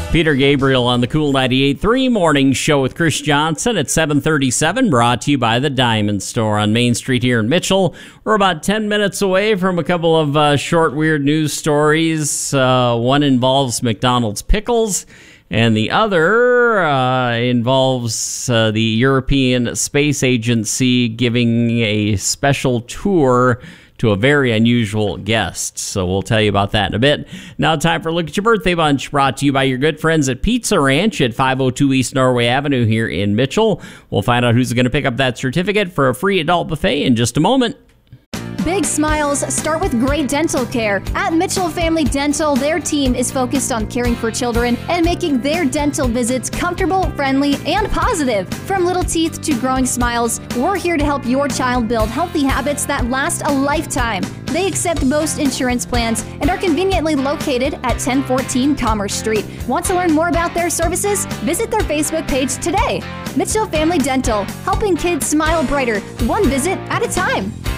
Peter Gabriel on the Cool 98.3 Morning Show with Chris Johnson at 7:37, brought to you by the Diamond Store on Main Street here in Mitchell. We're about 10 minutes away from a couple of short, weird news stories. One involves McDonald's pickles, and the other involves the European Space Agency giving a special tour to a very unusual guest. So we'll tell you about that in a bit. Now time for a look at your birthday bunch, brought to you by your good friends at Pizza Ranch at 502 East Norway Avenue here in Mitchell. We'll find out who's going to pick up that certificate for a free adult buffet in just a moment. Big smiles start with great dental care. At Mitchell Family Dental, their team is focused on caring for children and making their dental visits comfortable, friendly, and positive. From little teeth to growing smiles, we're here to help your child build healthy habits that last a lifetime. They accept most insurance plans and are conveniently located at 1014 Commerce Street. Want to learn more about their services? Visit their Facebook page today. Mitchell Family Dental, helping kids smile brighter, one visit at a time.